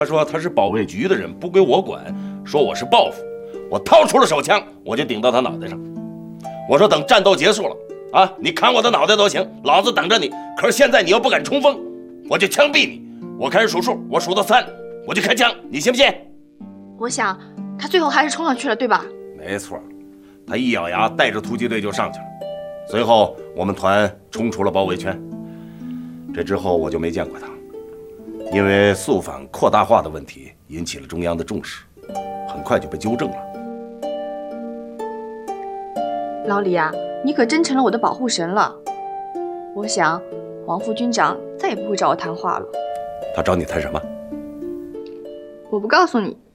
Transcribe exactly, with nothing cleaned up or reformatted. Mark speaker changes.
Speaker 1: 他说他是保卫局的人，不归我管，说我是报复。我掏出了手枪，我就顶到他脑袋上。我说等战斗结束了啊，你砍我的脑袋都行，老子等着你。可是现在你要不敢冲锋，我就枪毙你。我开始数数，我数到三，我就开枪，你信不信？
Speaker 2: 我想他最后还是冲上去了，对吧？
Speaker 1: 没错，他一咬牙，带着突击队就上去了。随后我们团冲出了包围圈。这之后我就没见过他，因为肃反扩大化的问题引起了中央的重视，很快就被纠正了。
Speaker 2: 老李啊，你可真成了我的保护神了。我想黄副军长再也不会找我谈话了。
Speaker 1: 他找你谈什么？
Speaker 2: 我不告诉你。